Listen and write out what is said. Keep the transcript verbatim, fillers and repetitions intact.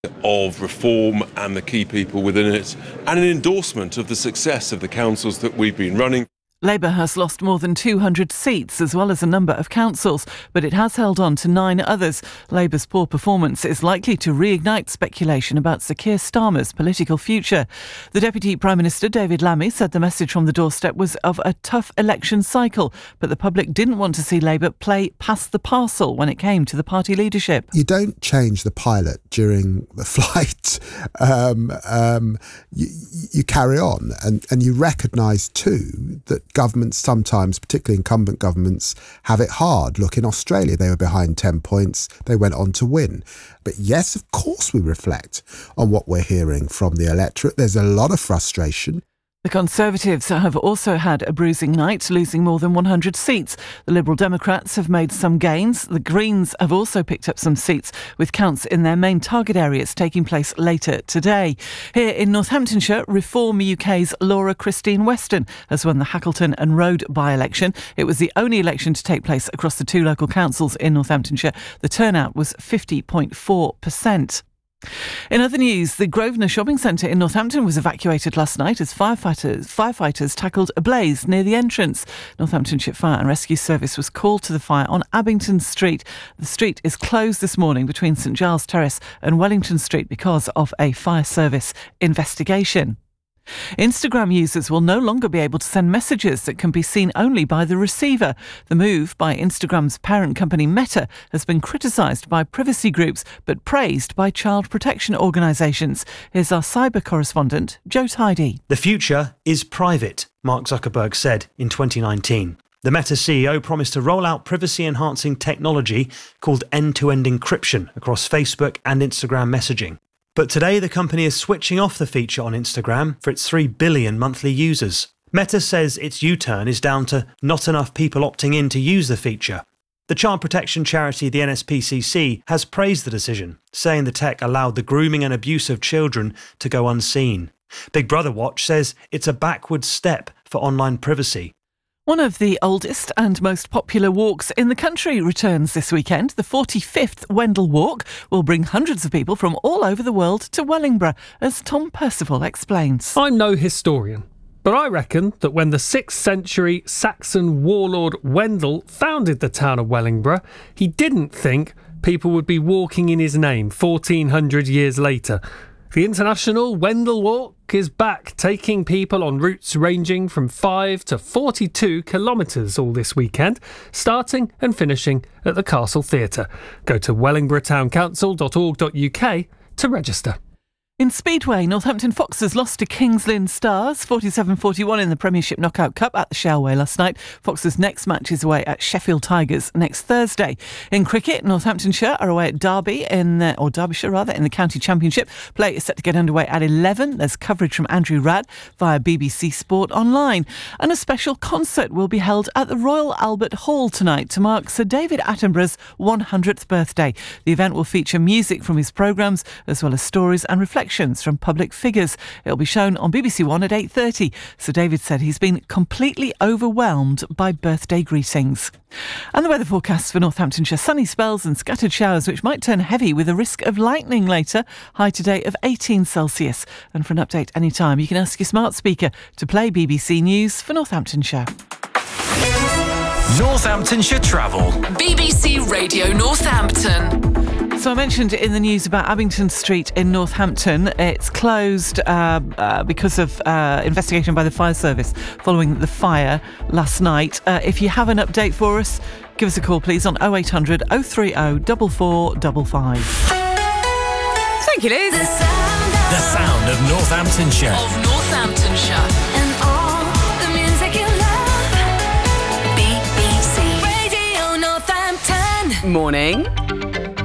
of reform and the key people within it, and an endorsement of the success of the councils that we've been running. Labour has lost more than two hundred seats as well as a number of councils, but it has held on to nine others. Labour's poor performance is likely to reignite speculation about Sir Keir Starmer's political future. The Deputy Prime Minister, David Lammy, said the message from the doorstep was of a tough election cycle, but the public didn't want to see Labour play past the parcel when it came to the party leadership. You don't change the pilot during the flight. Um, um, you, you carry on, and, and you recognise too that governments sometimes, particularly incumbent governments, have it hard. Look, in Australia, they were behind ten points. They went on to win. But yes, of course, we reflect on what we're hearing from the electorate. There's a lot of frustration. The Conservatives have also had a bruising night, losing more than one hundred seats. The Liberal Democrats have made some gains. The Greens have also picked up some seats, with counts in their main target areas taking place later today. Here in Northamptonshire, Reform U K's Laura Christine Weston has won the Hackleton and Road by-election. It was the only election to take place across the two local councils in Northamptonshire. The turnout was fifty point four percent. In other news, the Grosvenor Shopping Centre in Northampton was evacuated last night as firefighters, firefighters tackled a blaze near the entrance. Northamptonshire Fire and Rescue Service was called to the fire on Abington Street. The street is closed this morning between St Giles Terrace and Wellington Street because of a fire service investigation. Instagram users will no longer be able to send messages that can be seen only by the receiver. The move by Instagram's parent company Meta has been criticised by privacy groups but praised by child protection organisations. Here's our cyber correspondent, Joe Tidy. The future is private, Mark Zuckerberg said in twenty nineteen. The Meta C E O promised to roll out privacy-enhancing technology called end-to-end encryption across Facebook and Instagram messaging. But today, the company is switching off the feature on Instagram for its three billion monthly users. Meta says its U-turn is down to not enough people opting in to use the feature. The child protection charity, the N S P C C, has praised the decision, saying the tech allowed the grooming and abuse of children to go unseen. Big Brother Watch says it's a backward step for online privacy. One of the oldest and most popular walks in the country returns this weekend. The forty-fifth Wendell Walk will bring hundreds of people from all over the world to Wellingborough, as Tom Percival explains. I'm no historian, but I reckon that when the sixth century Saxon warlord Wendell founded the town of Wellingborough, he didn't think people would be walking in his name fourteen hundred years later. The International Wendell Walk is back, taking people on routes ranging from five to forty-two kilometres all this weekend, starting and finishing at the Castle Theatre. Go to wellingborough town council dot org dot U K to register. In Speedway, Northampton Foxes lost to Kings Lynn Stars forty-seven forty-one in the Premiership Knockout Cup at the Shalway last night. Foxes' next match is away at Sheffield Tigers next Thursday. In cricket, Northamptonshire are away at Derby, in the, or Derbyshire rather, in the County Championship. Play is set to get underway at eleven. There's coverage from Andrew Radd via B B C Sport Online. And a special concert will be held at the Royal Albert Hall tonight to mark Sir David Attenborough's one hundredth birthday. The event will feature music from his programmes as well as stories and reflections from public figures. It'll be shown on B B C One at eight thirty. Sir David said he's been completely overwhelmed by birthday greetings. And the weather forecast for Northamptonshire: sunny spells and scattered showers which might turn heavy with a risk of lightning later. High today of eighteen Celsius. And for an update anytime, you can ask your smart speaker to play B B C News for Northamptonshire. Northamptonshire Travel. B B C Radio Northampton. So I mentioned in the news about Abington Street in Northampton. It's closed uh, uh, because of uh, investigation by the fire service following the fire last night. Uh, if you have an update for us, give us a call please on oh eight hundred, oh three oh, four four five five. Thank you, Liz. The sound of, the sound of Northamptonshire. Of Northamptonshire. And all the music you love. B B C Radio Northampton. Morning.